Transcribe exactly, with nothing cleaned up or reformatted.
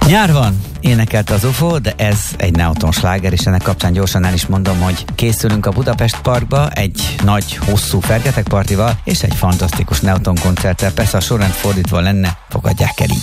Nyár van, énekelte az ufó, de ez egy Neoton sláger, és ennek kapcsán gyorsan el is mondom, hogy készülünk a Budapest Parkba egy nagy, hosszú fergetegpartival, és egy fantasztikus Neoton koncerttel. Persze a sorrend fordítva lenne, fogadják el így.